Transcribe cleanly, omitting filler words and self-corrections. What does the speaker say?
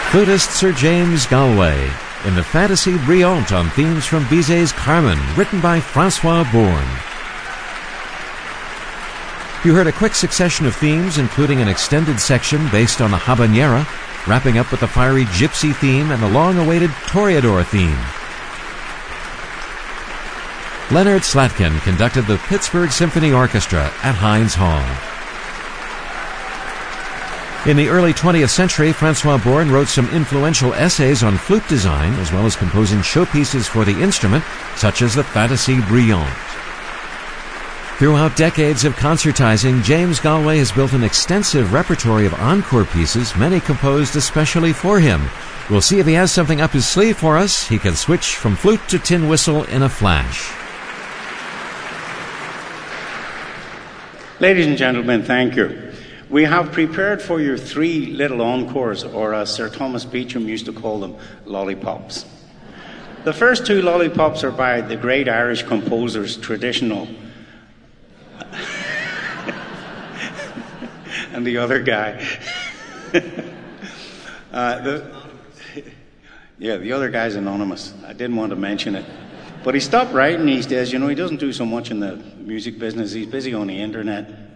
Flutist Sir James Galway in the Fantasy Brillante on themes from Bizet's Carmen, written by Francois Bourne. You heard a quick succession of themes, including an extended section based on the Habanera, wrapping up with the fiery Gypsy theme and the long-awaited Toreador theme. Leonard Slatkin conducted the Pittsburgh Symphony Orchestra at Heinz Hall. In the early 20th century, Francois Bourne wrote some influential essays on flute design, as well as composing showpieces for the instrument, such as the Fantasy Brillante. Throughout decades of concertizing, James Galway has built an extensive repertoire of encore pieces, many composed especially for him. We'll see if he has something up his sleeve for us. He can switch from flute to tin whistle in a flash. Ladies and gentlemen, thank you. We have prepared for you 3 little encores, or as Sir Thomas Beecham used to call them, lollipops. The first 2 lollipops are by the great Irish composers, Traditional, and the other guy. The other guy's anonymous. I didn't want to mention it. But he stopped writing these days. You know, he doesn't do so much in the music business. He's busy on the internet.